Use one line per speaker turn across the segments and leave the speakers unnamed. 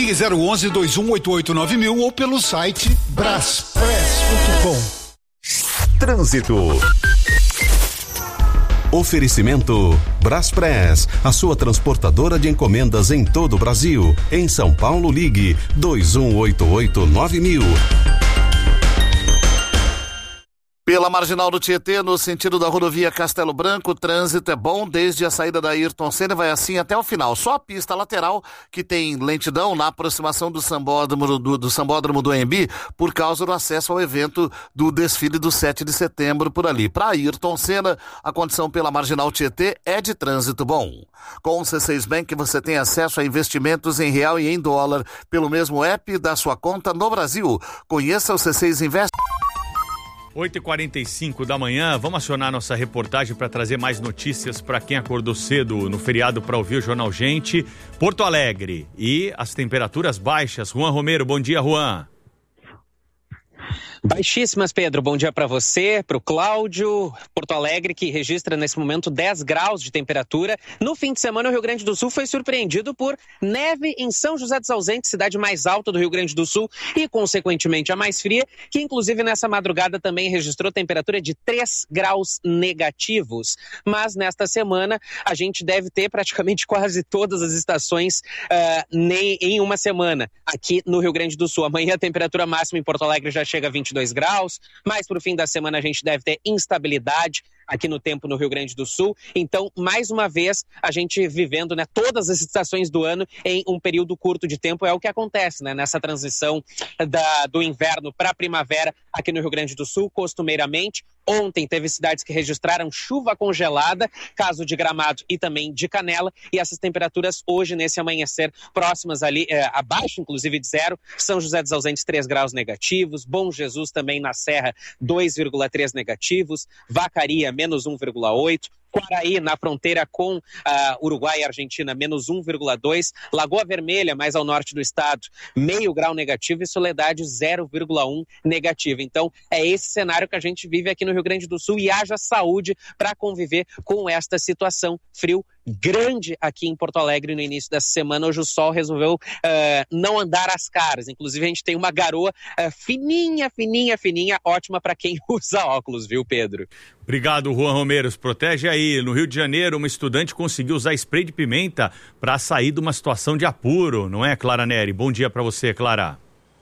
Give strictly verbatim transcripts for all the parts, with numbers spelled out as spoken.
Ligue zero onze, dois um oito oito, nove mil ou pelo site braspress ponto com.
Trânsito. Oferecimento Braspress, a sua transportadora de encomendas em todo o Brasil. Em São Paulo, ligue dois um oito oito, nove mil.
Pela Marginal do Tietê, no sentido da rodovia Castelo Branco, o trânsito é bom desde a saída da Ayrton Senna, vai assim até o final. Só a pista lateral que tem lentidão na aproximação do Sambódromo do, do, Sambódromo do Anhembi por causa do acesso ao evento do desfile do sete de setembro por ali. Para Ayrton Senna, a condição pela Marginal Tietê é de trânsito bom. Com o C seis Bank você tem acesso a investimentos em real e em dólar pelo mesmo app da sua conta no Brasil. Conheça o C seis Invest.
oito e quarenta e cinco da manhã, vamos acionar nossa reportagem para trazer mais notícias para quem acordou cedo no feriado para ouvir o Jornal Gente. Porto Alegre e as temperaturas baixas. Juan Romero, bom dia, Juan.
Baixíssimas, Pedro. Bom dia para você, para o Cláudio. Porto Alegre, que registra nesse momento dez graus de temperatura. No fim de semana, o Rio Grande do Sul foi surpreendido por neve em São José dos Ausentes, cidade mais alta do Rio Grande do Sul e, consequentemente, a mais fria, que inclusive nessa madrugada também registrou temperatura de três graus negativos. Mas nesta semana, a gente deve ter praticamente quase todas as estações uh, nem, em uma semana aqui no Rio Grande do Sul. Amanhã a temperatura máxima em Porto Alegre já chega a vinte e dois graus, mas para o fim da semana a gente deve ter instabilidade aqui no tempo no Rio Grande do Sul. Então, mais uma vez, a gente vivendo, né, todas as estações do ano em um período curto de tempo, é o que acontece, né, nessa transição da, do inverno para a primavera aqui no Rio Grande do Sul, costumeiramente. Ontem teve cidades que registraram chuva congelada, caso de Gramado e também de Canela, e essas temperaturas hoje, nesse amanhecer, próximas ali, é, abaixo inclusive de zero. São José dos Ausentes, três graus negativos, Bom Jesus também na Serra, dois vírgula três negativos, Vacaria, menos um vírgula oito, Quaraí, na fronteira com uh, Uruguai e Argentina, menos um vírgula dois. Lagoa Vermelha, mais ao norte do estado, meio grau negativo. E Soledade, zero vírgula um negativo. Então, é esse cenário que a gente vive aqui no Rio Grande do Sul e haja saúde para conviver com esta situação. Frio grande aqui em Porto Alegre no início dessa semana. Hoje o sol resolveu uh, não andar às caras. Inclusive, a gente tem uma garoa uh, fininha, fininha, fininha, ótima para quem usa óculos, viu, Pedro?
Obrigado, Juan Romero. Se protege aí. No Rio de Janeiro, uma estudante conseguiu usar spray de pimenta para sair de uma situação de apuro, não é, Clara Neri? Bom dia para você, Clara.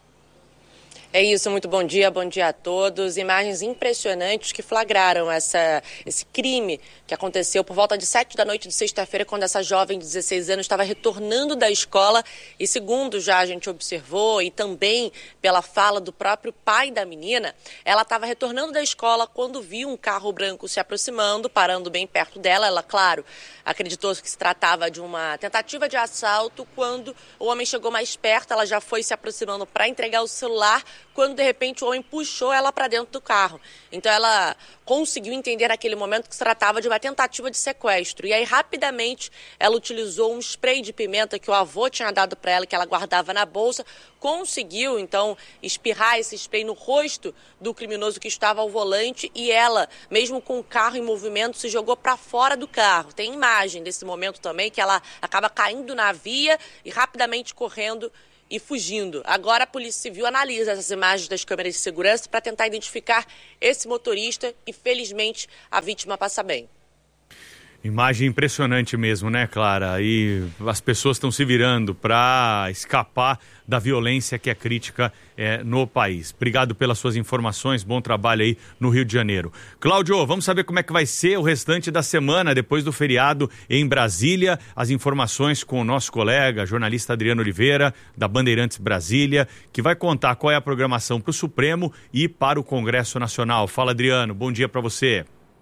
É isso, muito bom dia, bom dia a todos. Imagens impressionantes que flagraram essa, esse crime que aconteceu por volta de sete da noite de sexta-feira, quando essa jovem de dezesseis anos estava retornando da escola e, segundo já a gente observou e também pela fala do próprio pai da menina, ela estava retornando da escola quando viu um carro branco se aproximando, parando bem perto dela. Ela, claro, acreditou que se tratava de uma tentativa de assalto. Quando o homem chegou mais perto, ela já foi se aproximando para entregar o celular, quando de repente o homem puxou ela para dentro do carro. Então ela conseguiu entender naquele momento que se tratava de uma tentativa de sequestro. E aí rapidamente ela utilizou um spray de pimenta que o avô tinha dado para ela, que ela guardava na bolsa, conseguiu então espirrar esse spray no rosto do criminoso que estava ao volante e ela, mesmo com o carro em movimento, se jogou para fora do carro. Tem imagem desse momento também que ela acaba caindo na via e rapidamente correndo e fugindo. Agora a Polícia Civil analisa essas imagens das câmeras de segurança para tentar identificar esse motorista e, felizmente, a vítima passa bem.
Imagem impressionante mesmo, né, Clara? E as pessoas estão se virando para escapar da violência que é crítica é, no país. Obrigado pelas suas informações, bom trabalho aí no Rio de Janeiro. Cláudio, vamos saber como é que vai ser o restante da semana, depois do feriado em Brasília. As informações com o nosso colega, jornalista Adriano Oliveira, da Bandeirantes Brasília, que vai contar qual é a programação para o Supremo e para o Congresso Nacional. Fala, Adriano, bom dia para você.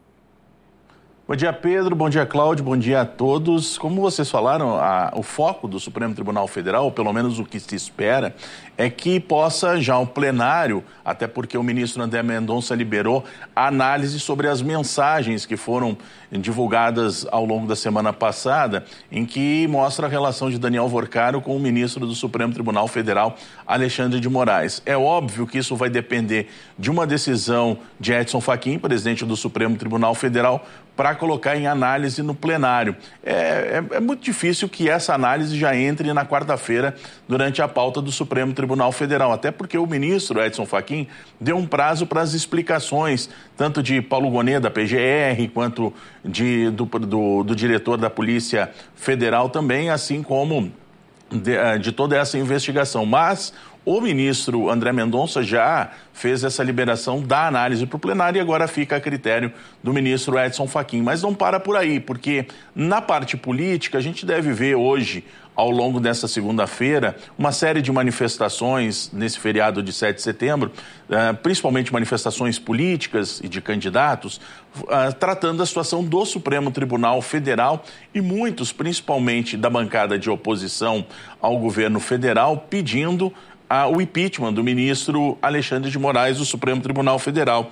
Bom dia, Pedro. Bom dia, Cláudio. Bom dia a todos. Como vocês falaram, a, o foco do Supremo Tribunal Federal, ou pelo menos o que se espera, é que possa já o plenário, até porque o ministro André Mendonça liberou a análise sobre as mensagens que foram divulgadas ao longo da semana passada, em que mostra a relação de Daniel Vorcaro com o ministro do Supremo Tribunal Federal, Alexandre de Moraes. É óbvio que isso vai depender de uma decisão de Edson Fachin, presidente do Supremo Tribunal Federal, para para colocar em análise no plenário. É, é, é muito difícil que essa análise já entre na quarta-feira durante a pauta do Supremo Tribunal Federal, até porque o ministro Edson Fachin deu um prazo para as explicações, tanto de Paulo Gonet, da P G R, quanto de, do, do, do diretor da Polícia Federal também, assim como de, de toda essa investigação. Mas o ministro André Mendonça já fez essa liberação da análise para o plenário e agora fica a critério do ministro Edson Fachin. Mas não para por aí, porque na parte política a gente deve ver hoje, ao longo dessa segunda-feira, uma série de manifestações nesse feriado de sete de setembro, principalmente manifestações políticas e de candidatos, tratando da situação do Supremo Tribunal Federal e muitos, principalmente da bancada de oposição ao governo federal, pedindo a, o impeachment do ministro Alexandre de Moraes do Supremo Tribunal Federal.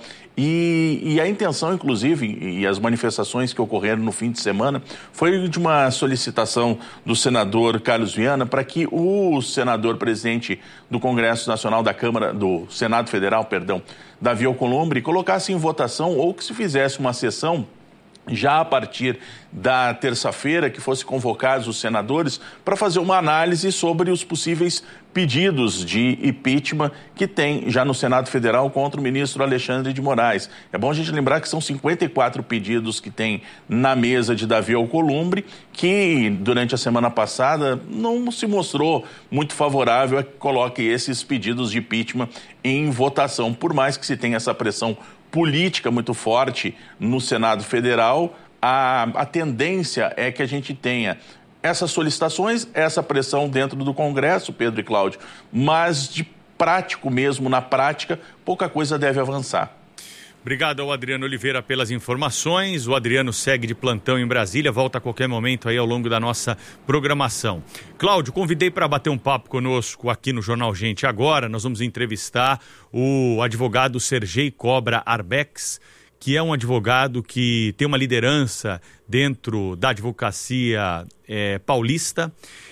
E, e a intenção, inclusive, e as manifestações que ocorreram no fim de semana, foi de uma solicitação do senador Carlos Viana para que o senador presidente do Congresso Nacional da Câmara, do Senado Federal, perdão, Davi Alcolumbre, colocasse em votação ou que se fizesse uma sessão já a partir da terça-feira, que fosse convocados os senadores para fazer uma análise sobre os possíveis pedidos de impeachment que tem já no Senado Federal contra o ministro Alexandre de Moraes. É bom a gente lembrar que são cinquenta e quatro pedidos que tem na mesa de Davi Alcolumbre, que durante a semana passada não se mostrou muito favorável a que coloque esses pedidos de impeachment em votação, por mais que se tenha essa pressão política muito forte no Senado Federal, a, a tendência é que a gente tenha essas solicitações, essa pressão dentro do Congresso, Pedro e Cláudio, mas de prático mesmo, na prática, pouca coisa deve avançar.
Obrigado ao Adriano Oliveira pelas informações. O Adriano segue de plantão em Brasília, volta a qualquer momento aí ao longo da nossa programação. Cláudio, convidei para bater um papo conosco aqui no Jornal Gente agora. Nós vamos entrevistar o advogado Sergei Cobra Arbex, que é um advogado que tem uma liderança dentro da advocacia é, paulista.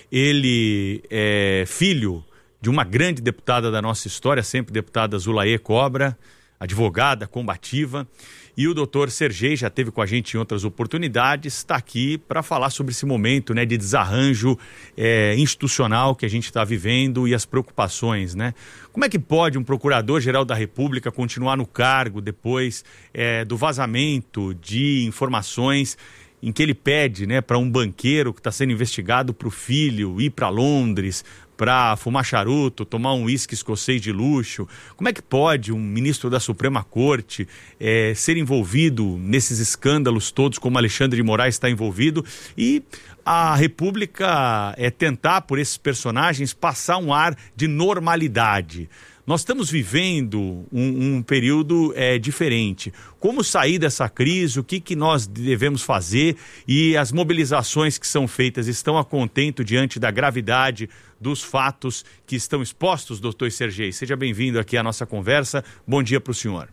Ele é filho de uma grande deputada da nossa história, sempre deputada Zulaê Cobra, advogada, combativa, e o doutor Sergei já esteve com a gente em outras oportunidades, está aqui para falar sobre esse momento, né, de desarranjo é, institucional que a gente está vivendo e as preocupações, né? Como é que pode um procurador-geral da República continuar no cargo depois é, do vazamento de informações em que ele pede, né, para um banqueiro que está sendo investigado para o filho ir para Londres para fumar charuto, tomar um uísque escocês de luxo? Como é que pode um ministro da Suprema Corte é, ser envolvido nesses escândalos todos como Alexandre de Moraes está envolvido e a República é, tentar por esses personagens passar um ar de normalidade? Nós estamos vivendo um, um período é, diferente. Como sair dessa crise? O que, que nós devemos fazer? E as mobilizações que são feitas estão a contento diante da gravidade dos fatos que estão expostos, doutor Sergei? Seja bem-vindo aqui à nossa conversa. Bom dia para o senhor.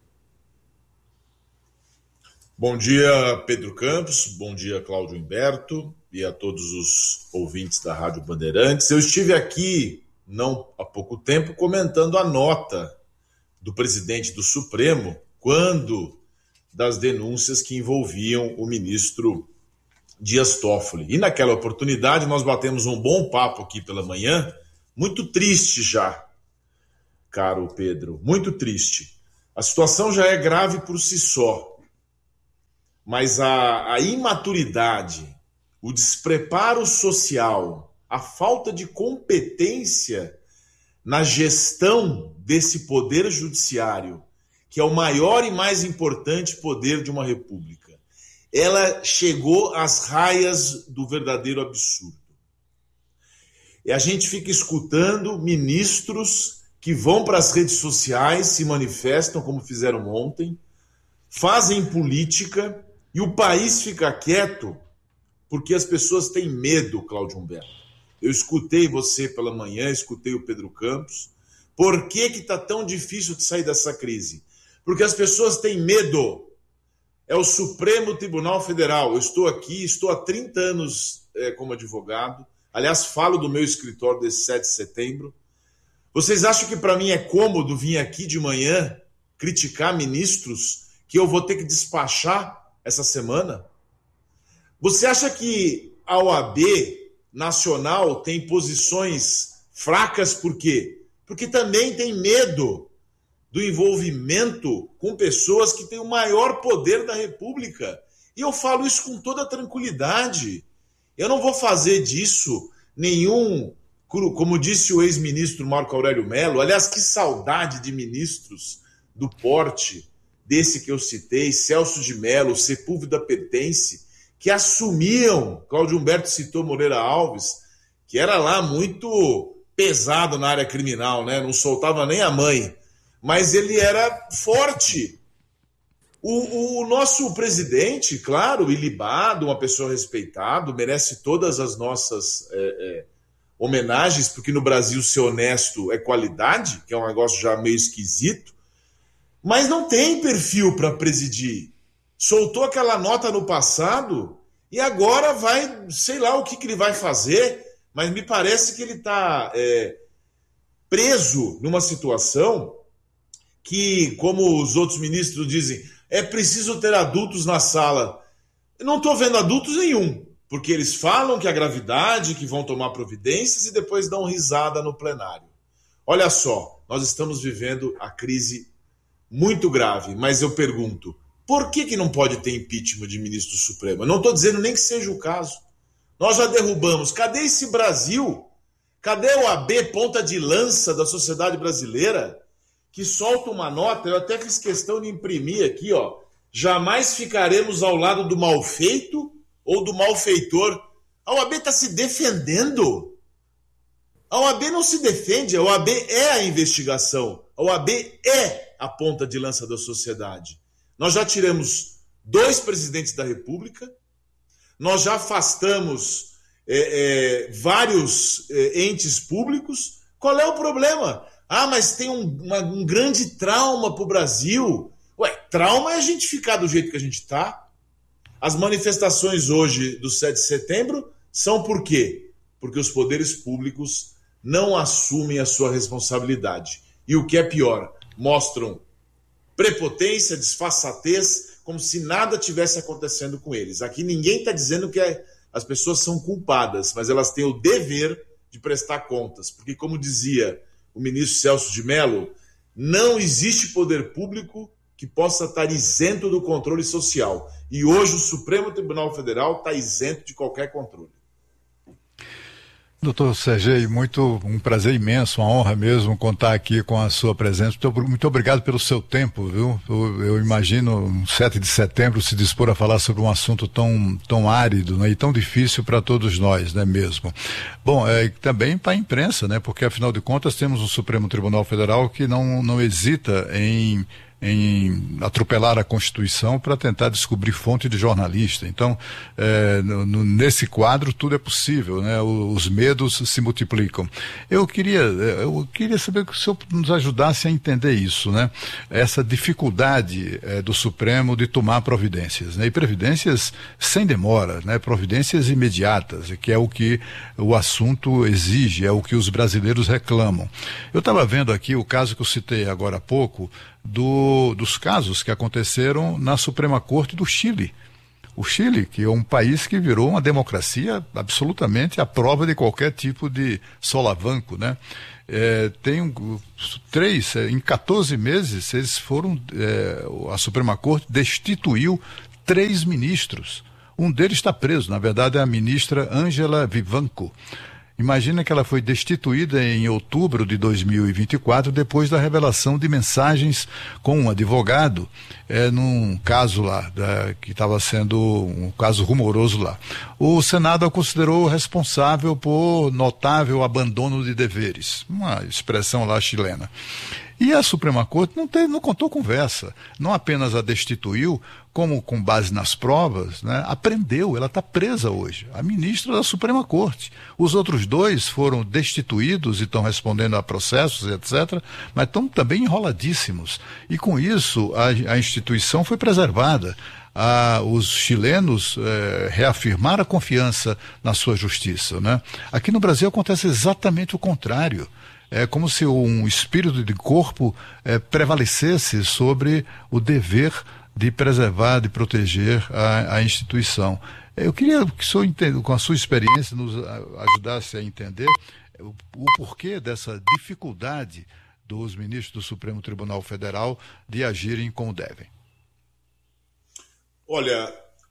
Bom dia, Pedro Campos. Bom dia, Cláudio Humberto, e a todos os ouvintes da Rádio Bandeirantes. Eu estive aqui não há pouco tempo, comentando a nota do presidente do Supremo quando das denúncias que envolviam o ministro Dias Toffoli. E naquela oportunidade nós batemos um bom papo aqui pela manhã, muito triste já, caro Pedro, muito triste. A situação já é grave por si só, mas a, a imaturidade, o despreparo social, a falta de competência na gestão desse poder judiciário, que é o maior e mais importante poder de uma república, ela chegou às raias do verdadeiro absurdo. E a gente fica escutando ministros que vão para as redes sociais, se manifestam como fizeram ontem, fazem política e o país fica quieto porque as pessoas têm medo, Cláudio Humberto. Eu escutei você pela manhã, escutei o Pedro Campos. Por que que está tão difícil de sair dessa crise? Porque as pessoas têm medo. É o Supremo Tribunal Federal. Eu estou aqui, estou há trinta anos é, como advogado. Aliás, falo do meu escritório desse sete de setembro. Vocês acham que para mim é cômodo vir aqui de manhã criticar ministros que eu vou ter que despachar essa semana? Você acha que a O A B nacional tem posições fracas por quê? Porque também tem medo do envolvimento com pessoas que têm o maior poder da República. E eu falo isso com toda tranquilidade. Eu não vou fazer disso nenhum, como disse o ex-ministro Marco Aurélio Mello, aliás, que saudade de ministros do porte desse que eu citei, Celso de Mello, Sepúlveda Pertence, que assumiam, Cláudio Humberto citou Moreira Alves, que era lá muito pesado na área criminal, né? Não soltava nem a mãe, mas ele era forte. O, o nosso presidente, claro, ilibado, uma pessoa respeitada, merece todas as nossas é, é, homenagens, porque no Brasil ser honesto é qualidade, que é um negócio já meio esquisito, mas não tem perfil para presidir. Soltou aquela nota no passado e agora vai, sei lá o que, que ele vai fazer, mas me parece que ele está é, preso numa situação que, como os outros ministros dizem, é preciso ter adultos na sala. Eu não estou vendo adultos nenhum, porque eles falam que a gravidade, que vão tomar providências e depois dão risada no plenário. Olha só, nós estamos vivendo a crise muito grave, mas eu pergunto, por que, que não pode ter impeachment de ministro supremo? Eu não estou dizendo nem que seja o caso. Nós já derrubamos. Cadê esse Brasil? Cadê o A B, ponta de lança da sociedade brasileira, que solta uma nota? Eu até fiz questão de imprimir aqui, ó. Jamais ficaremos ao lado do malfeito ou do malfeitor. A O A B está se defendendo. A O A B não se defende, a O A B é a investigação. A O A B é a ponta de lança da sociedade. Nós já tiramos dois presidentes da República, nós já afastamos é, é, vários é, entes públicos. Qual é o problema? Ah, mas tem um, uma, um grande trauma para o Brasil. Ué, trauma é a gente ficar do jeito que a gente está. As manifestações hoje do sete de setembro são por quê? Porque os poderes públicos não assumem a sua responsabilidade. E o que é pior, mostram prepotência, disfarçatez, como se nada tivesse acontecendo com eles. Aqui ninguém está dizendo que é, as pessoas são culpadas, mas elas têm o dever de prestar contas. Porque, como dizia o ministro Celso de Mello, não existe poder público que possa estar isento do controle social. E hoje o Supremo Tribunal Federal está isento de qualquer controle.
Doutor Sergei, muito, um prazer imenso, uma honra mesmo contar aqui com a sua presença. Muito, muito obrigado pelo seu tempo, viu? Eu, eu imagino um sete de setembro se dispor a falar sobre um assunto tão, tão árido, né, e tão difícil para todos nós, né, mesmo. Bom, é, também para a imprensa, né, porque afinal de contas temos um Supremo Tribunal Federal que não, não hesita em em atropelar a Constituição para tentar descobrir fonte de jornalista. Então, é, no, no, nesse quadro tudo é possível, né? Os medos se multiplicam. Eu queria, eu queria saber que o senhor nos ajudasse a entender isso, né? Essa dificuldade é, do Supremo de tomar providências, né? E providências sem demora, né? Providências imediatas, que é o que o assunto exige, é o que os brasileiros reclamam. Eu estava vendo aqui o caso que eu citei agora há pouco, Do, dos casos que aconteceram na Suprema Corte do Chile. O Chile, que é um país que virou uma democracia absolutamente à prova de qualquer tipo de solavanco, né? É, tem um, três, em catorze meses, eles foram, é, a Suprema Corte destituiu três ministros. Um deles está preso, na verdade é a ministra Ângela Vivanco. Imagina que ela foi destituída em outubro de dois mil e vinte e quatro, depois da revelação de mensagens com um advogado, é, num caso lá, da, que estava sendo um caso rumoroso lá. O Senado a considerou responsável por notável abandono de deveres, uma expressão lá chilena. E a Suprema Corte não, teve, não contou conversa, não apenas a destituiu, como com base nas provas, né, apreendeu, ela está presa hoje, a ministra da Suprema Corte. Os outros dois foram destituídos e estão respondendo a processos, etcétera, mas estão também enroladíssimos. E com isso a, a instituição foi preservada. Ah, os chilenos eh, reafirmaram a confiança na sua justiça, né? Aqui no Brasil acontece exatamente o contrário. É como se um espírito de corpo eh, prevalecesse sobre o dever de preservar, de proteger a, a instituição. Eu queria que o senhor, entenda, com a sua experiência, nos ajudasse a entender o, o porquê dessa dificuldade dos ministros do Supremo Tribunal Federal de agirem como devem.
Olha,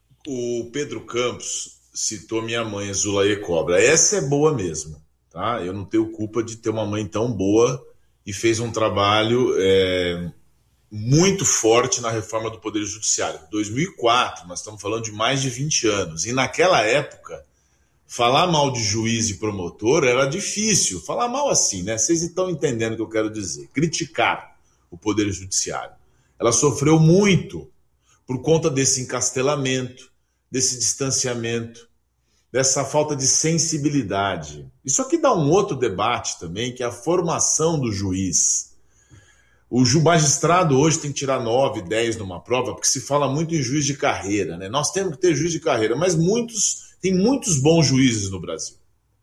o Pedro Campos citou minha mãe, Zulaê Cobra. Essa é boa mesmo, tá? Eu não tenho culpa de ter uma mãe tão boa e fez um trabalho é, muito forte na reforma do Poder Judiciário. dois mil e quatro, nós estamos falando de mais de vinte anos. E naquela época, falar mal de juiz e promotor era difícil. Falar mal assim, né? Vocês estão entendendo o que eu quero dizer. Criticar o Poder Judiciário. Ela sofreu muito por conta desse encastelamento, desse distanciamento, dessa falta de sensibilidade. Isso aqui dá um outro debate também, que é a formação do juiz. O magistrado hoje tem que tirar nove, dez numa prova, porque se fala muito em juiz de carreira, né? Nós temos que ter juiz de carreira, mas muitos, tem muitos bons juízes no Brasil.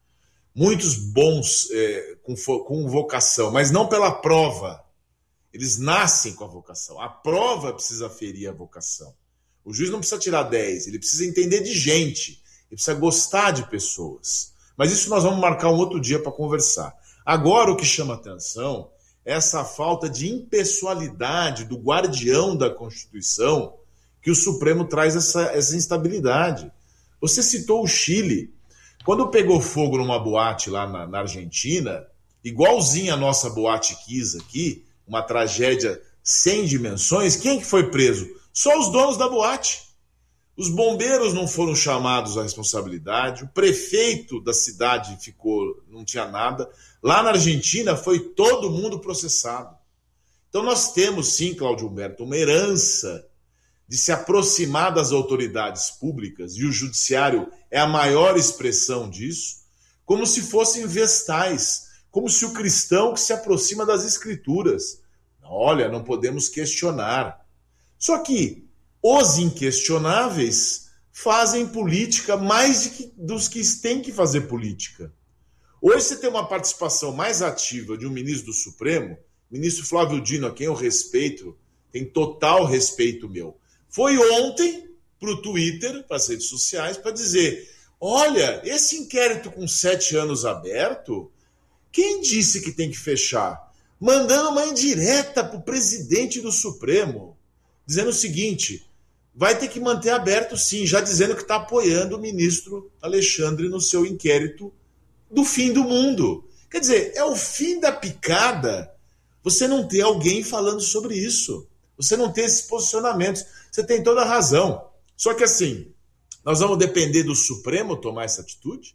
Muitos bons é, com, com vocação, mas não pela prova. Eles nascem com a vocação. A prova precisa ferir a vocação. O juiz não precisa tirar dez, ele precisa entender de gente, ele precisa gostar de pessoas. Mas isso nós vamos marcar um outro dia para conversar. Agora o que chama atenção é essa falta de impessoalidade do guardião da Constituição, que o Supremo traz essa, essa instabilidade. Você citou o Chile. Quando pegou fogo numa boate lá na, na Argentina, igualzinho a nossa boate Kiss aqui, uma tragédia sem dimensões, quem que foi preso? Só os donos da boate. Os bombeiros não foram chamados à responsabilidade, o prefeito da cidade ficou, não tinha nada. Lá na Argentina foi todo mundo processado. Então nós temos sim, Cláudio Humberto, uma herança de se aproximar das autoridades públicas, e o judiciário é a maior expressão disso, como se fossem vestais, como se o cristão que se aproxima das escrituras. Olha, não podemos questionar. Só que os inquestionáveis fazem política mais de que, dos que têm que fazer política. Hoje você tem uma participação mais ativa de um ministro do Supremo, ministro Flávio Dino, a quem eu respeito, tem total respeito meu. Foi ontem para o Twitter, para as redes sociais, para dizer, olha, esse inquérito com sete anos aberto, quem disse que tem que fechar? Mandando uma indireta para o presidente do Supremo, dizendo o seguinte, vai ter que manter aberto sim, já dizendo que está apoiando o ministro Alexandre no seu inquérito do fim do mundo. Quer dizer, é o fim da picada você não ter alguém falando sobre isso. Você não ter esses posicionamentos. Você tem toda a razão. Só que assim, nós vamos depender do Supremo tomar essa atitude?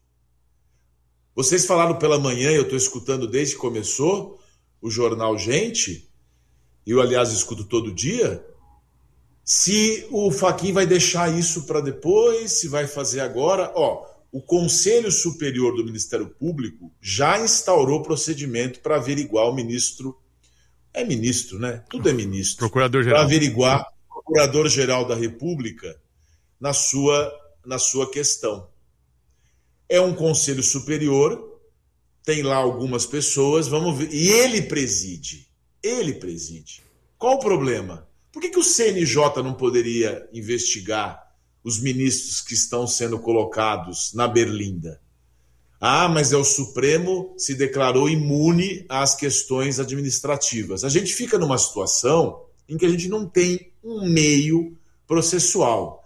Vocês falaram pela manhã, eu estou escutando desde que começou o jornal Gente, e eu, aliás, escuto todo dia, se o Fachin vai deixar isso para depois, se vai fazer agora. Ó, o Conselho Superior do Ministério Público já instaurou procedimento para averiguar o ministro. É ministro, né? Tudo é ministro.
Procurador-Geral.
Para averiguar o Procurador-Geral da República na sua, na sua questão. É um Conselho Superior, tem lá algumas pessoas, vamos ver. E ele preside. Ele preside. Qual o problema? Por que que o C N J não poderia investigar os ministros que estão sendo colocados na berlinda? Ah, mas é o Supremo se declarou imune às questões administrativas. A gente fica numa situação em que a gente não tem um meio processual.